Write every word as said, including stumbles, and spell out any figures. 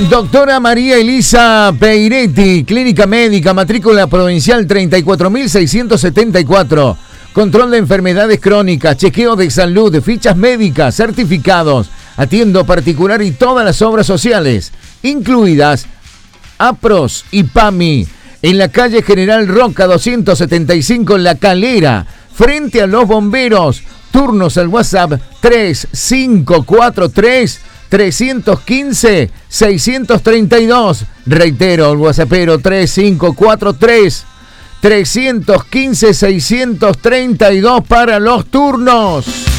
Doctora María Elisa Peiretti, Clínica Médica, matrícula provincial treinta y cuatro mil seiscientos setenta y cuatro. Control de enfermedades crónicas, chequeo de salud, fichas médicas, certificados. Atiendo particular y todas las obras sociales, incluidas APROS y PAMI. En la calle General Roca doscientos setenta y cinco en La Calera, frente a los bomberos. Turnos al WhatsApp tres cinco cuatro tres, tres uno cinco, seis tres dos. Reitero, el WhatsAppero tres cinco cuatro tres, tres uno cinco, seis tres dos para los turnos.